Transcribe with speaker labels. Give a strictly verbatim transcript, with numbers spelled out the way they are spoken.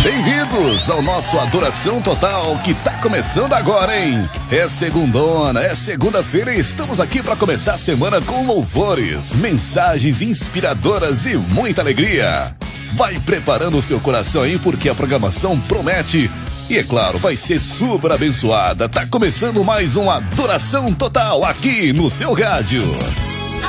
Speaker 1: Bem-vindos ao nosso Adoração Total, que tá começando agora, hein? É segundona, é segunda-feira e estamos aqui para começar a semana com louvores, mensagens inspiradoras e muita alegria. Vai preparando o seu coração aí, porque a programação promete e, é claro, vai ser super abençoada. Tá começando mais um Adoração Total aqui no seu rádio.